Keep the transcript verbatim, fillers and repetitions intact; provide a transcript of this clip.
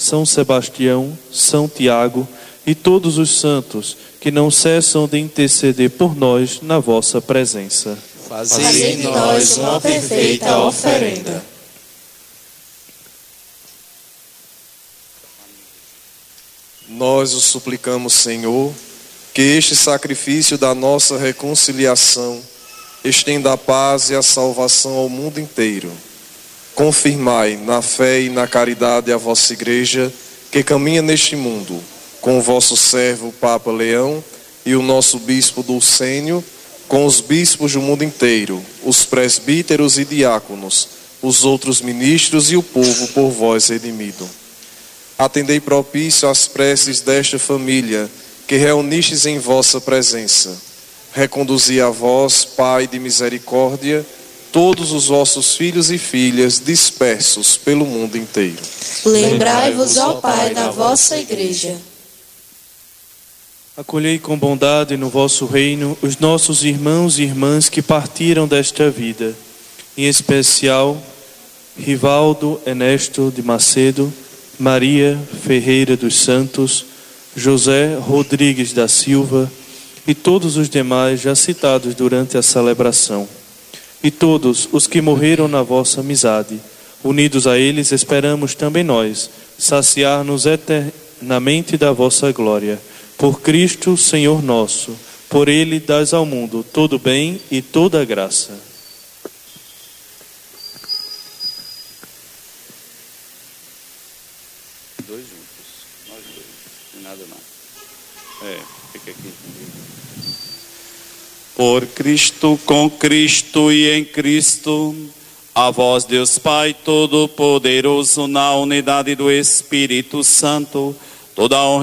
São Sebastião, São Tiago e todos os santos que não cessam de interceder por nós na vossa presença. Fazei em nós uma perfeita oferenda. Nós o suplicamos, Senhor, que este sacrifício da nossa reconciliação estenda a paz e a salvação ao mundo inteiro. Confirmai na fé e na caridade a vossa Igreja, que caminha neste mundo, com o vosso servo Papa Leão e o nosso bispo Dulcênio, com os bispos do mundo inteiro, os presbíteros e diáconos, os outros ministros e o povo por vós redimido. Atendei propício às preces desta família, que reunistes em vossa presença. Reconduzi a vós, Pai de misericórdia, todos os vossos filhos e filhas dispersos pelo mundo inteiro. Lembrai-vos, ó Pai, da vossa Igreja. Acolhei com bondade no vosso reino os nossos irmãos e irmãs que partiram desta vida, em especial Rivaldo Ernesto de Macedo, Maria Ferreira dos Santos, José Rodrigues da Silva e todos os demais já citados durante a celebração. E todos os que morreram na vossa amizade, unidos a eles, esperamos também nós saciar-nos eternamente da vossa glória. Por Cristo, Senhor nosso, por Ele dás ao mundo todo bem e toda graça. Dois juntos, nós dois, não nada não. É, fica aqui comigo. Por Cristo, com Cristo e em Cristo, a vós, Deus Pai Todo-Poderoso, na unidade do Espírito Santo, toda a honra